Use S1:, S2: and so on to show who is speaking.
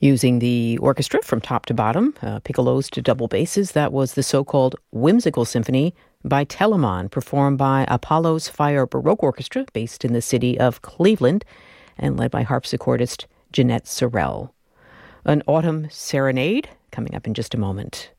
S1: Using the orchestra from top to bottom, piccolos to double basses, that was the so-called Whimsical Symphony by Telemann, performed by Apollo's Fire Baroque Orchestra, based in the city of Cleveland, and led by harpsichordist Jeanette Sorrell. An autumn serenade coming up in just a moment.